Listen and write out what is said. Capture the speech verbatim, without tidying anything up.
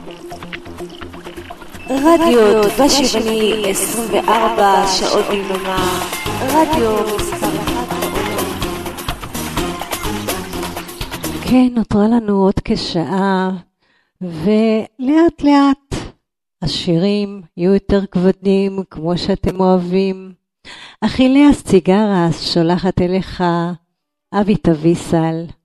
רדיו דבשני עשרים וארבע שעות ביממה, רדיו מספר אחת בעולם. כן, נותרה לנו עוד כשעה, ולאט לאט השירים יהיו יותר כבדים כמו שאתם אוהבים. אכילי הסיגרה שולחת אליך אבי תביסל.